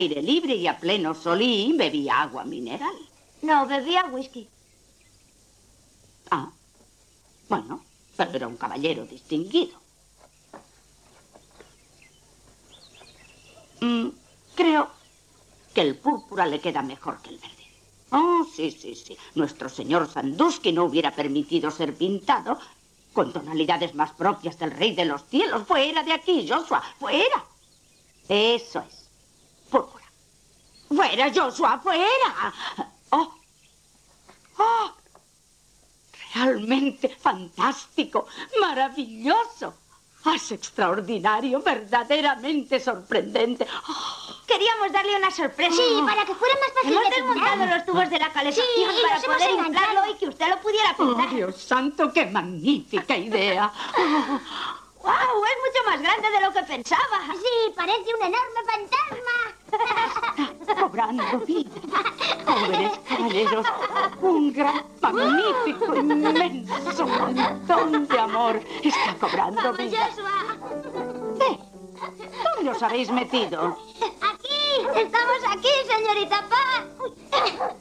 aire libre y a pleno sol y bebía agua mineral. No, bebía whisky. Ah, bueno, pero era un caballero distinguido. Creo que el púrpura le queda mejor que el verde. Oh, sí, sí, sí. Nuestro señor Sandusky no hubiera permitido ser pintado con tonalidades más propias del rey de los cielos. Fuera de aquí, Joshua, fuera. Eso es. Púrpura. Fuera, Joshua, fuera. Oh. Oh. Realmente fantástico, maravilloso. Es extraordinario, verdaderamente sorprendente. Oh. Queríamos darle una sorpresa. Sí, para que fuera más fácil Hemos de desmontado pintar. los tubos de la calefacción Sí, para los hemos poder enganchado. inflarlo y que usted lo pudiera Oh, pintar. Dios santo, qué magnífica idea. ¡Wow! Es mucho más grande de lo que pensaba. Sí, parece un enorme fantasma. Cobrando vida. Jóvenes caballeros, un gran, magnífico, inmenso montón de amor está cobrando Vamos, vida. Joshua. ¿Dónde os habéis metido? Aquí, estamos aquí, señorita Paz.